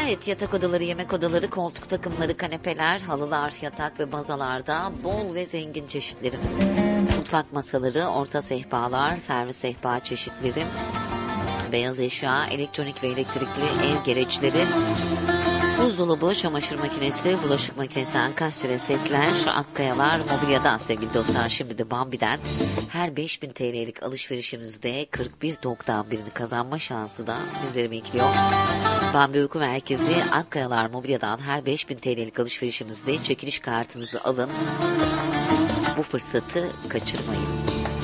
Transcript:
Evet, yatak odaları, yemek odaları, koltuk takımları, kanepeler, halılar, yatak ve bazalarda bol ve zengin çeşitlerimiz. Mutfak masaları, orta sehpalar, servis sehpa çeşitleri, beyaz eşya, elektronik ve elektrikli ev gereçleri, buzdolabı, çamaşır makinesi, bulaşık makinesi, ankastre setler, Akkayalar Mobilya'dan sevgili dostlar. Şimdi de Bambi'den her 5000 TL'lik alışverişimizde 41.1'ini kazanma şansı da bizleri bekliyor. Bambi Uyku Merkezi Akkayalar Mobilya'dan her 5000 TL'lik alışverişimizde çekiliş kartınızı alın. Bu fırsatı kaçırmayın.